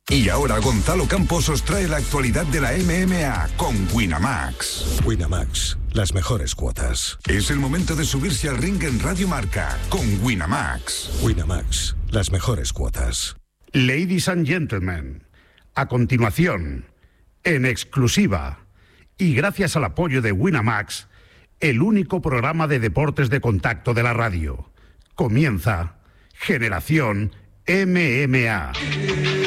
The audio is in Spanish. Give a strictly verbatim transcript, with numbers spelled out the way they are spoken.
Y ahora Gonzalo Campos os trae la actualidad de la M M A con Winamax. Winamax, las mejores cuotas. Es el momento de subirse al ring en Radio Marca con Winamax. Winamax, las mejores cuotas. Ladies and gentlemen, a continuación, en exclusiva y gracias al apoyo de Winamax, el único programa de deportes de contacto de la radio. Comienza Generación M M A.